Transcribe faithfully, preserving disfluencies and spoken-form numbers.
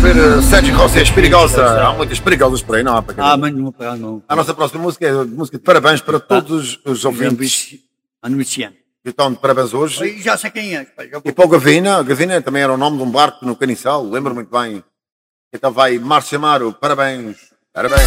ouvir uh, Sérgio Rossi, Espirigosa. Há muitas perigosas por aí, não há para quem. Ah, mas não para não. A nossa próxima música é música de parabéns para todos os ouvintes Anunciando. que estão de parabéns hoje. Aí já sei quem é. Já E para o Gavina, Gavina também era o nome de um barco no Caniçal, lembro muito bem. Então vai Márcio Amaro, parabéns, parabéns.